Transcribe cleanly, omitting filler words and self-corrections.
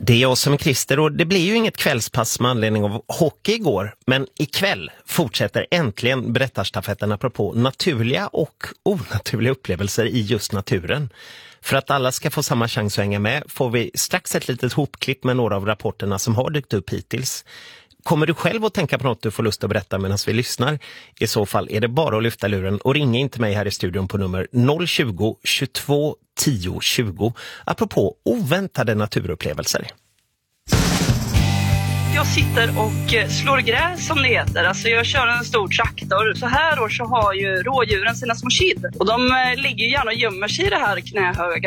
Det är jag som är Christer och det blir ju inget kvällspass med anledning av hockey igår. Men ikväll fortsätter äntligen berättarstafetten apropå naturliga och onaturliga upplevelser i just naturen. För att alla ska få samma chans att hänga med får vi strax ett litet hopklipp med några av rapporterna som har dykt upp hittills. Kommer du själv att tänka på något du får lust att berätta medan vi lyssnar? I så fall är det bara att lyfta luren och ringa in till mig här i studion på nummer 020 22 10 20 apropå oväntade naturupplevelser. Jag sitter och slår gräs som det heter. Alltså jag kör en stor traktor. Så här år så har ju rådjuren sina små kid. Och de ligger ju gärna och gömmer sig i det här knähöga